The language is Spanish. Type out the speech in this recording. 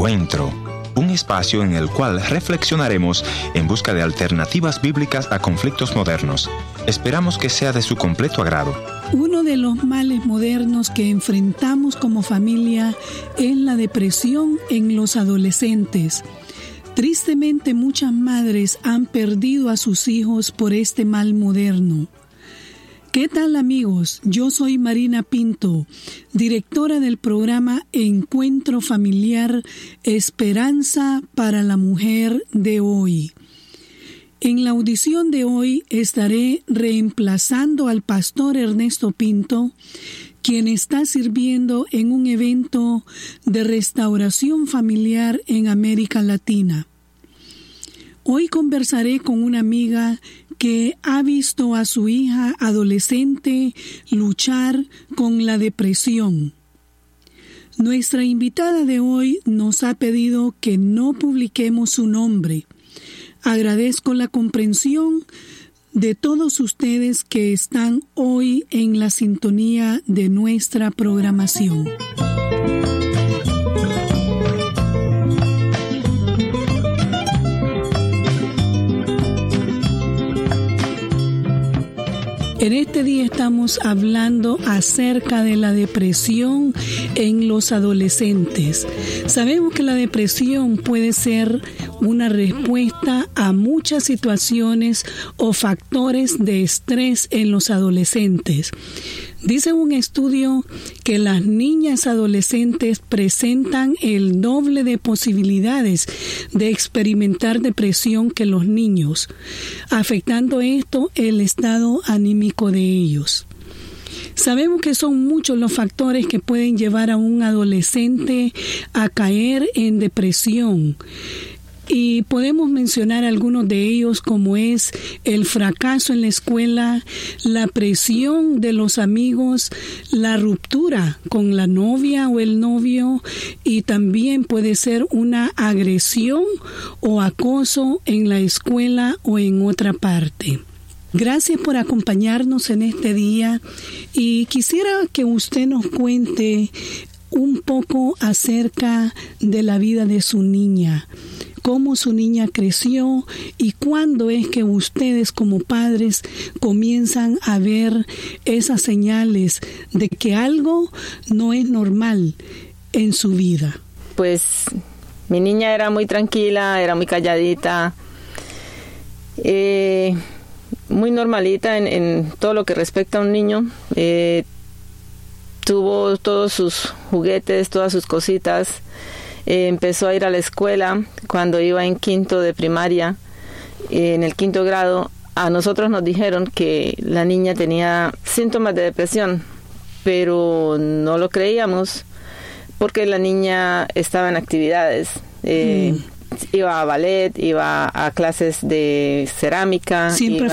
Encuentro, un espacio en el cual reflexionaremos en busca de alternativas bíblicas a conflictos modernos. Esperamos que sea de su completo agrado. Uno de los males modernos que enfrentamos como familia es la depresión en los adolescentes. Tristemente, muchas madres han perdido a sus hijos por este mal moderno. ¿Qué tal, amigos? Yo soy Marina Pinto, directora del programa Encuentro Familiar Esperanza para la Mujer de hoy. En la audición de hoy estaré reemplazando al pastor Ernesto Pinto, quien está sirviendo en un evento de restauración familiar en América Latina. Hoy conversaré con una amiga que ha visto a su hija adolescente luchar con la depresión. Nuestra invitada de hoy nos ha pedido que no publiquemos su nombre. Agradezco la comprensión de todos ustedes que están hoy en la sintonía de nuestra programación. En este día estamos hablando acerca de la depresión en los adolescentes. Sabemos que la depresión puede ser una respuesta a muchas situaciones o factores de estrés en los adolescentes. Dice un estudio que las niñas adolescentes presentan el doble de posibilidades de experimentar depresión que los niños, afectando esto el estado anímico de ellos. Sabemos que son muchos los factores que pueden llevar a un adolescente a caer en depresión. Y podemos mencionar algunos de ellos, como es el fracaso en la escuela, la presión de los amigos, la ruptura con la novia o el novio, y también puede ser una agresión o acoso en la escuela o en otra parte. Gracias por acompañarnos en este día y quisiera que usted nos cuente un poco acerca de la vida de su niña. Cómo su niña creció y cuándo es que ustedes como padres comienzan a ver esas señales de que algo no es normal en su vida. Pues mi niña era muy tranquila, era muy calladita, muy normalita en todo lo que respecta a un niño. Tuvo todos sus juguetes, todas sus cositas. Empezó a ir a la escuela cuando iba en quinto de primaria. En el 5º grado a nosotros nos dijeron que la niña tenía síntomas de depresión, pero no lo creíamos porque la niña estaba en actividades. Iba a ballet, iba a clases de cerámica. Siempre